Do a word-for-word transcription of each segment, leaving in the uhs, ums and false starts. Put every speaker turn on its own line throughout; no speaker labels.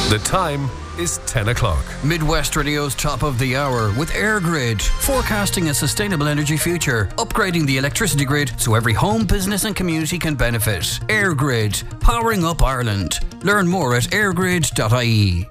The time is ten o'clock.
Midwest Radio's top of the hour with EirGrid, forecasting a sustainable energy future, upgrading the electricity grid so every home, business and community can benefit. EirGrid, powering up Ireland. Learn more at airgrid dot I E.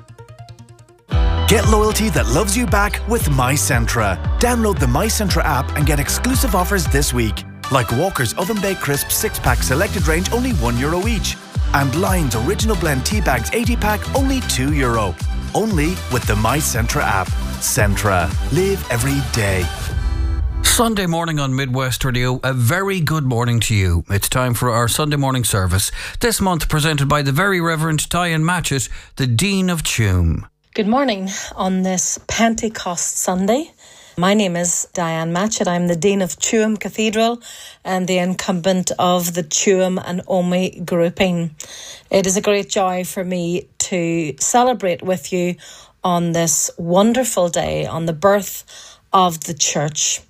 Get loyalty that loves you back with MyCentra. Download the MyCentra app and get exclusive offers this week, like Walker's Oven Baked Crisp six pack selected range, only one euro each. And Lion's Original Blend Tea Bags eighty pack, only two euro. Only with the MyCentra app. Centra. Live every day.
Sunday morning on Midwest Radio, a very good morning to you. It's time for our Sunday morning service. This month presented by the Very Reverend Diane Matchett, the Dean of Tuam.
Good morning on this Pentecost Sunday. My name is Diane Matchett. I'm the Dean of Tuam Cathedral and the incumbent of the Tuam and Omagh grouping. It is a great joy for me to celebrate with you on this wonderful day, on the birth of the church.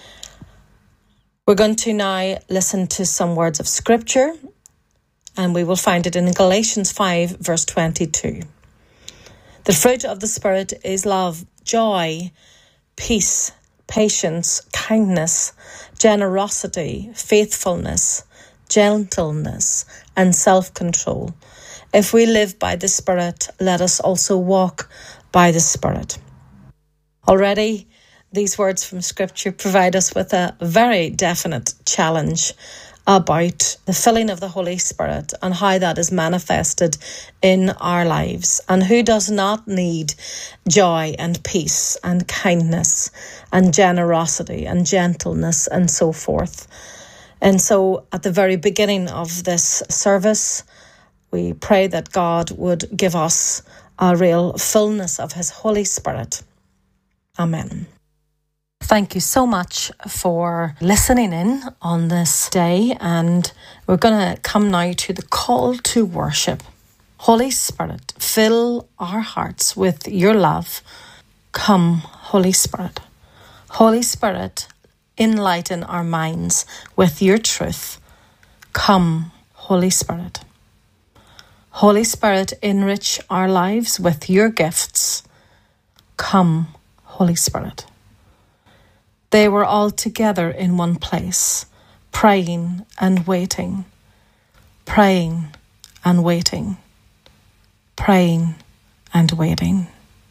We're going to now listen to some words of scripture, and we will find it in Galatians five, verse twenty-two. The fruit of the Spirit is love, joy, peace, patience, kindness, generosity, faithfulness, gentleness, and self-control. If we live by the Spirit, let us also walk by the Spirit. Already, these words from Scripture provide us with a very definite challenge about the filling of the Holy Spirit and how that is manifested in our lives. And who does not need joy and peace and kindness and generosity and gentleness and so forth. And so at the very beginning of this service, we pray that God would give us a real fullness of his Holy Spirit. Amen. Thank you so much for listening in on this day, and we're going to come now to the call to worship. Holy Spirit, fill our hearts with your love. Come, Holy Spirit. Holy Spirit, enlighten our minds with your truth. Come, Holy Spirit. Holy Spirit, enrich our lives with your gifts. Come, Holy Spirit. They were all together in one place, praying and waiting, praying and waiting, praying and waiting.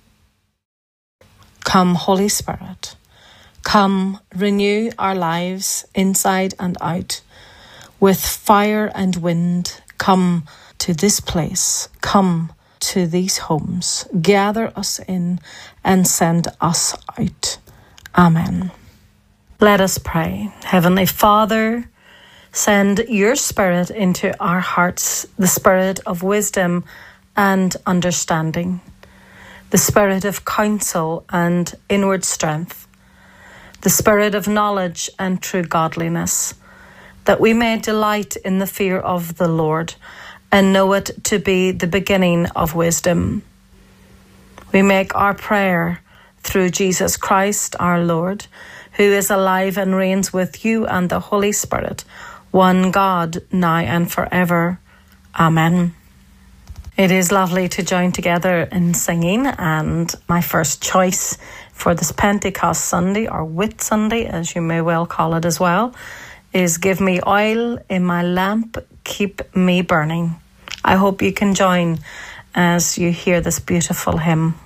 Come, Holy Spirit. Come, renew our lives inside and out. With fire and wind, come to this place. Come to these homes. Gather us in and send us out. Amen. Let us pray. Heavenly Father, send your Spirit into our hearts, the Spirit of wisdom and understanding, the Spirit of counsel and inward strength, the Spirit of knowledge and true godliness, that we may delight in the fear of the Lord and know it to be the beginning of wisdom. We make our prayer through Jesus Christ our Lord, who is alive and reigns with you and the Holy Spirit, one God, now and forever. Amen. It is lovely to join together in singing, and my first choice for this Pentecost Sunday, or Whit Sunday, as you may well call it as well, is Give Me Oil in My Lamp, Keep Me Burning. I hope you can join as you hear this beautiful hymn.